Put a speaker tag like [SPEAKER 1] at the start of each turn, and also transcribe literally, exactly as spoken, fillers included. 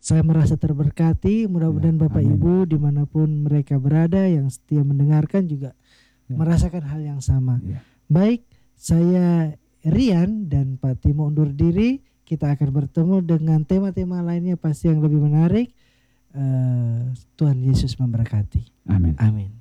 [SPEAKER 1] Saya merasa terberkati, mudah-mudahan
[SPEAKER 2] Ya,
[SPEAKER 1] Bapak
[SPEAKER 2] amin.
[SPEAKER 1] Ibu dimanapun mereka berada yang setia mendengarkan juga
[SPEAKER 2] Ya.
[SPEAKER 1] merasakan hal yang sama.
[SPEAKER 2] Ya.
[SPEAKER 1] Baik, saya Rian dan Pak Timo undur diri. Kita akan bertemu dengan tema-tema lainnya pasti yang lebih menarik. Uh, Tuhan Yesus memberkati.
[SPEAKER 2] Amin.
[SPEAKER 1] Amin.